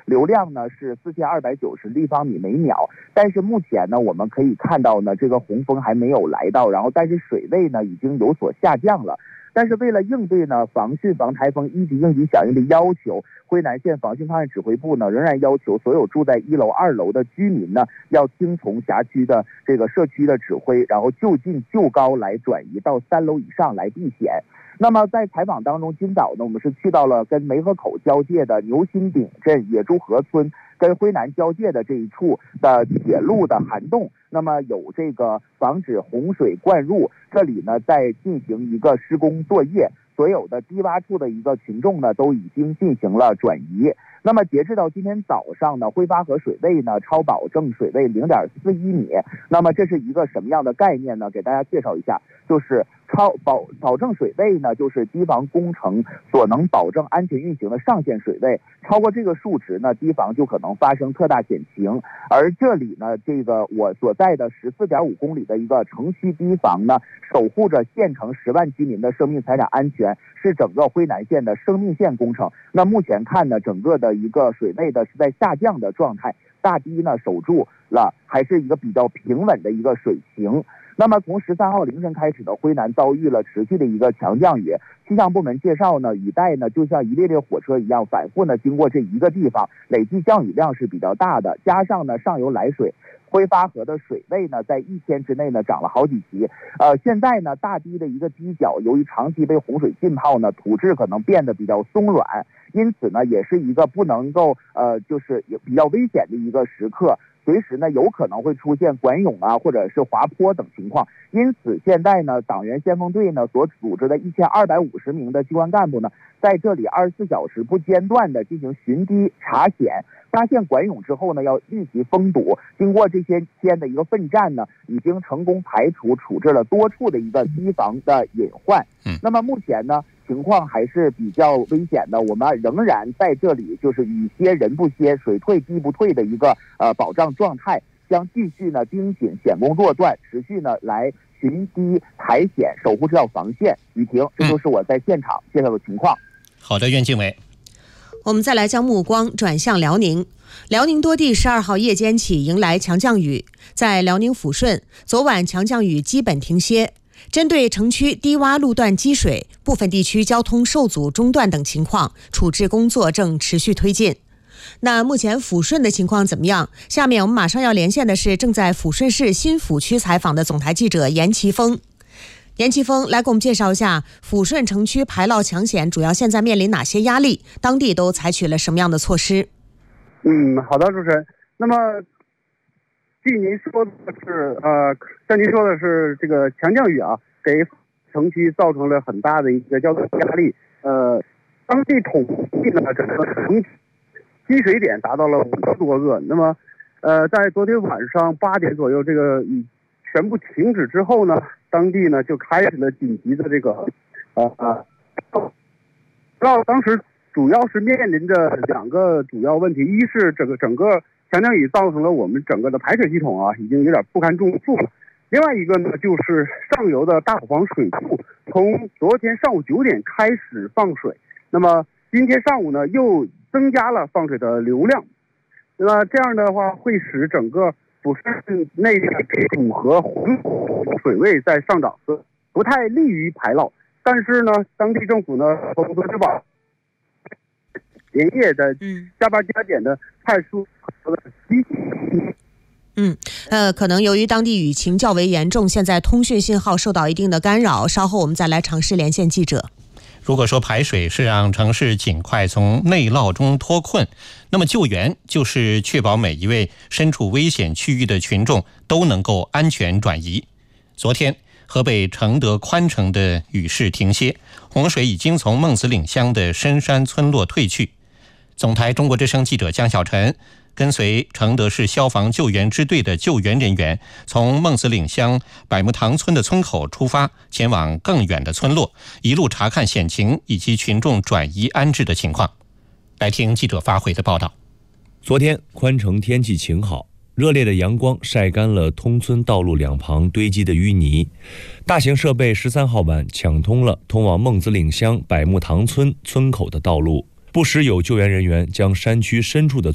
流量呢是4290立方米每秒。但是目前呢，我们可以看到呢，这个洪峰还没有来到，然后但是水位呢已经有所下降了。但是为了应对呢防汛防台风1级应急响应的要求，辉南县防汛抗旱指挥部呢仍然要求所有住在1楼、2楼的居民呢要听从辖区的这个社区的指挥，然后就近就高来转移到3楼以上来避险。那么在采访当中，今早呢我们是去到了跟梅河口交界的牛心顶镇野猪河村跟辉南交界的这一处的铁路的涵洞，那么有这个防止洪水灌入，这里呢在进行一个施工作业，所有的低洼处的一个群众呢都已经进行了转移。那么截至到今天早上呢，挥发河水位呢超保证水位0.41米。那么这是一个什么样的概念呢？给大家介绍一下，就是保证水位呢，就是堤防工程所能保证安全运行的上限水位，超过这个数值呢，堤防就可能发生特大险情。而这里呢，这个我所在的14.5公里的一个城区堤防呢，守护着县城10万居民的生命财产安全，是整个辉南县的生命线工程。那目前看呢，整个的一个水位的是在下降的状态，大堤呢守住了，还是一个比较平稳的一个水情。那么从13号凌晨开始的辉南遭遇了持续的一个强降雨，气象部门介绍呢，雨带呢就像一列列火车一样反复呢经过这一个地方，累计降雨量是比较大的，加上呢上游来水，挥发河的水位呢在1天之内呢涨了好几级。现在呢大堤的一个堤角由于长期被洪水浸泡呢，土质可能变得比较松软，因此呢也是一个不能够就是比较危险的一个时刻。随时呢有可能会出现管涌啊，或者是滑坡等情况。因此现在呢党员先锋队呢所组织的1250名的机关干部呢，在这里24小时不间断的进行巡堤查险，发现管涌之后呢要立即封堵。经过这些天的一个奋战呢，已经成功排除处置了多处的一个堤防的隐患。那么目前呢情况还是比较危险的，我们仍然在这里就是雨歇人不歇，水退堤不退的一个保障状态，将继续呢盯紧险工作段，持续呢来巡堤排险，守护这条防线。雨婷，这就是我在现场介绍的情况。 好的，苑静伟。 我们再来将目光转向辽宁。辽宁多地12号夜间起迎来强降雨，在辽宁抚顺，昨晚强降雨基本停歇。针对城区低洼路段积水、部分地区交通受阻中断等情况，处置工作正持续推进。那目前抚顺的情况怎么样？下面我们马上要连线的是正在抚顺市新抚区采访的总台记者严奇峰。严奇峰来给我们介绍一下抚顺城区排涝抢险主要现在面临哪些压力，当地都采取了什么样的措施？ 好的，主持人。那么据您说的是像您说的是这个强降雨啊，给城区造成了很大的一个交通压力。当地统计呢，整个城积水点达到了50多个。那么在昨天晚上8点左右，这个雨全部停止之后呢，当地呢就开始了紧急的这个当时主要是面临着2个主要问题，一是整个强降雨造成了我们整个的排水系统啊已经有点不堪重负了。另外一个呢，就是上游的大伙房水库从昨天上午9点开始放水，那么今天上午呢又增加了放水的流量。那么这样的话会使整个抚顺内的主河水位在上涨，不太利于排涝。但是呢，当地政府呢从昨天晚连夜的加班加点的派出可能由于当地雨情较为严重，现在通讯信号受到一定的干扰，稍后我们再来尝试连线记者。 如果说排水是让城市尽快从内涝中脱困，那么救援就是确保每一位身处危险区域的群众都能够安全转移。昨天河北承德宽城的雨势停歇，洪水已经从孟子岭乡的深山村落退去。总台中国之声记者江小晨跟随承德市消防救援支队的救援人员，从孟子岭乡百木塘村的村口出发，前往更远的村落，一路查看险情以及群众转移安置的情况。来听记者发回的报道。 昨天宽城天气晴好，热烈的阳光晒干了通村道路两旁堆积的淤泥。大型设备13号晚抢通了通往孟子岭乡百木塘村村口的道路，不时有救援人员将山区深处的